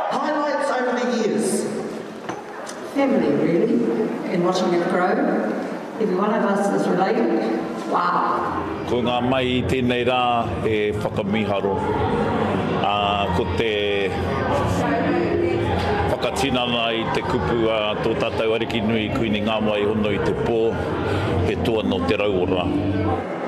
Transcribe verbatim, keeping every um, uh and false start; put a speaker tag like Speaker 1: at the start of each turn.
Speaker 1: Highlights over the years?
Speaker 2: Family, really, and watching it grow. Every one of us is related. Wow.
Speaker 3: Ko ngā mai I tēnei rā e whakamiharo. Uh, ko te whakatinana I te kupu a tō tātou ariki nui kuini ngā mai hono I te pō, he toa no te rauora.